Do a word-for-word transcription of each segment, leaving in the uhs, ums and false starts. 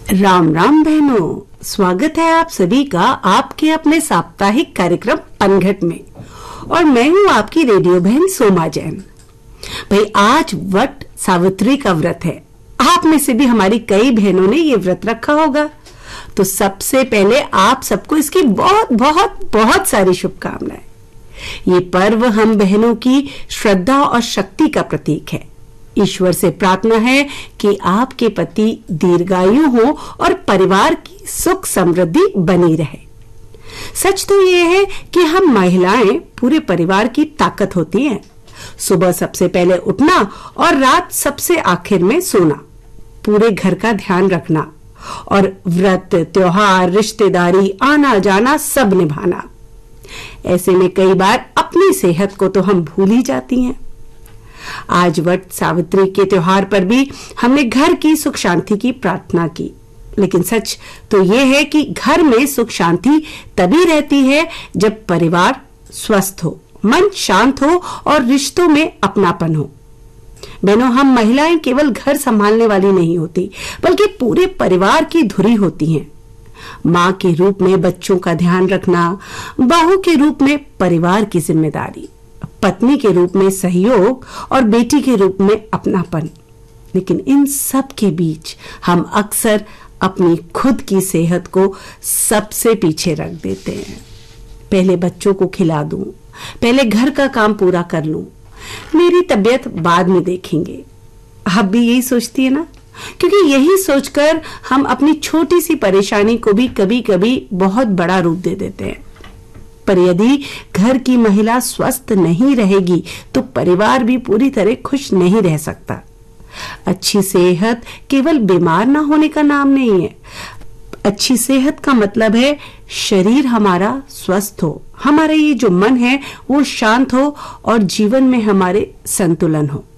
राम राम बहनों, स्वागत है आप सभी का आपके अपने साप्ताहिक कार्यक्रम पनघट में। और मैं हूँ आपकी रेडियो बहन सोमा जैन। भाई, आज वट सावित्री का व्रत है। आप में से भी हमारी कई बहनों ने ये व्रत रखा होगा। तो सबसे पहले आप सबको इसकी बहुत बहुत बहुत सारी शुभकामनाएं। ये पर्व हम बहनों की श्रद्धा और शक्ति का प्रतीक है। ईश्वर से प्रार्थना है कि आपके पति दीर्घायु हो और परिवार की सुख समृद्धि बनी रहे। सच तो ये है कि हम महिलाएं पूरे परिवार की ताकत होती हैं। सुबह सबसे पहले उठना और रात सबसे आखिर में सोना, पूरे घर का ध्यान रखना और व्रत, त्योहार, रिश्तेदारी, आना जाना सब निभाना। ऐसे में कई बार अपनी सेहत को तो हम भूल ही जाती हैं। आज वट सावित्री के त्योहार पर भी हमने घर की सुख शांति की प्रार्थना की। लेकिन सच तो यह है कि घर में सुख शांति तभी रहती है जब परिवार स्वस्थ हो, मन शांत हो और रिश्तों में अपनापन हो। बहनों, हम महिलाएं केवल घर संभालने वाली नहीं होती, बल्कि पूरे परिवार की धुरी होती हैं। माँ के रूप में बच्चों का ध्यान रखना, बहू के रूप में परिवार की जिम्मेदारी, पत्नी के रूप में सहयोग और बेटी के रूप में अपनापन। लेकिन इन सब के बीच हम अक्सर अपनी खुद की सेहत को सबसे पीछे रख देते हैं। पहले बच्चों को खिला दूं, पहले घर का काम पूरा कर लूं, मेरी तबीयत बाद में देखेंगे। आप भी यही सोचती है ना? क्योंकि यही सोचकर हम अपनी छोटी सी परेशानी को भी कभी कभी बहुत बड़ा रूप दे देते हैं। पर यदि घर की महिला स्वस्थ नहीं रहेगी तो परिवार भी पूरी तरह खुश नहीं रह सकता। अच्छी सेहत केवल बीमार ना होने का नाम नहीं है। अच्छी सेहत का मतलब है शरीर हमारा स्वस्थ हो, हमारा ये जो मन है वो शांत हो और जीवन में हमारे संतुलन हो।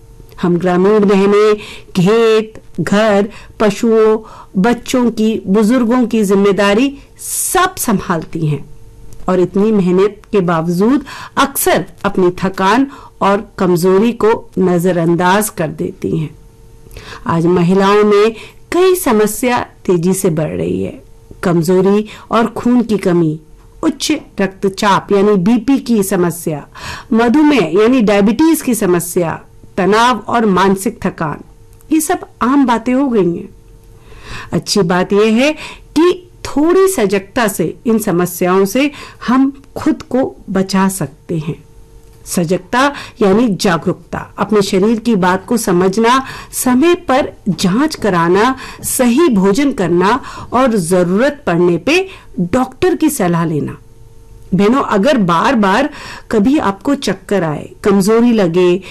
हम ग्रामीण बहनें खेत, घर, पशुओं, बच्चों की, बुजुर्गों की जिम्मेदारी सब संभालती हैं और इतनी मेहनत के बावजूद अक्सर अपनी थकान और कमजोरी को नजरअंदाज कर देती हैं। आज महिलाओं में कई समस्या तेजी से बढ़ रही है। कमजोरी और खून की कमी, उच्च रक्तचाप यानी बीपी की समस्या, मधुमेह यानी डायबिटीज की समस्या, तनाव और मानसिक थकान, ये सब आम बातें हो गई हैं। अच्छी बात यह है कि थोड़ी सजगता से इन समस्याओं से हम खुद को बचा सकते हैं। सजगता यानी जागरूकता, अपने शरीर की बात को समझना, समय पर जांच कराना, सही भोजन करना और जरूरत पड़ने पे डॉक्टर की सलाह लेना। बहनों, अगर बार बार कभी आपको चक्कर आए, कमजोरी लगे,